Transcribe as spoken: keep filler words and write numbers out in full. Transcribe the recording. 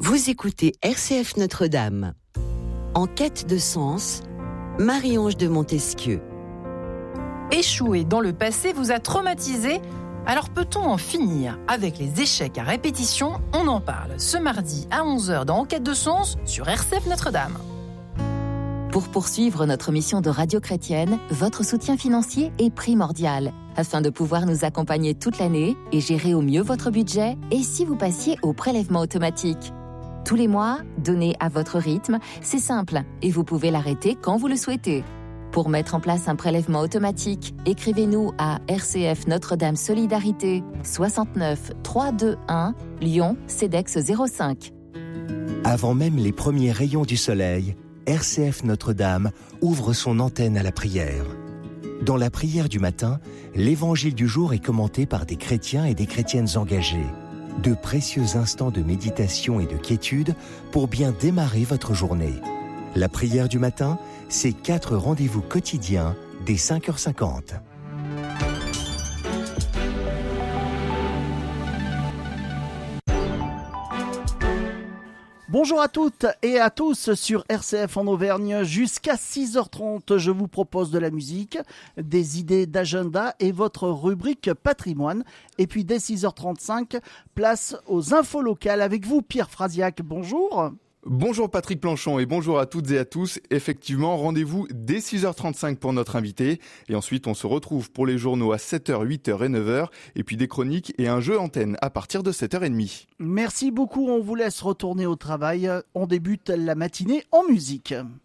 Vous écoutez R C F Notre-Dame. En quête de sens, Marie-Ange de Montesquieu. Échouer dans le passé vous a traumatisé? Alors peut-on en finir avec les échecs à répétition? On en parle ce mardi à onze heures dans En quête de sens sur R C F Notre-Dame. Pour poursuivre notre mission de radio chrétienne, votre soutien financier est primordial afin de pouvoir nous accompagner toute l'année et gérer au mieux votre budget. Et si vous passiez au prélèvement automatique? Tous les mois, donnez à votre rythme, c'est simple et vous pouvez l'arrêter quand vous le souhaitez. Pour mettre en place un prélèvement automatique, écrivez-nous à R C F Notre-Dame Solidarité soixante-neuf trois cent vingt-et-un Lyon, CEDEX zéro cinq. Avant même les premiers rayons du soleil, R C F Notre-Dame ouvre son antenne à la prière. Dans la prière du matin, l'évangile du jour est commenté par des chrétiens et des chrétiennes engagés. De précieux instants de méditation et de quiétude pour bien démarrer votre journée. La prière du matin, c'est quatre rendez-vous quotidiens dès cinq heures cinquante. Bonjour à toutes et à tous sur R C F en Auvergne. Jusqu'à six heures trente, je vous propose de la musique, des idées d'agenda et votre rubrique patrimoine. Et puis dès six heures trente-cinq, place aux infos locales avec vous, Pierre Frasiac. Bonjour. Bonjour Patrick Planchon et bonjour à toutes et à tous. Effectivement, rendez-vous dès six heures trente-cinq pour notre invité. Et ensuite, on se retrouve pour les journaux à sept heures, huit heures et neuf heures. Et puis des chroniques et un jeu antenne à partir de sept heures trente. Merci beaucoup, on vous laisse retourner au travail. On débute la matinée en musique.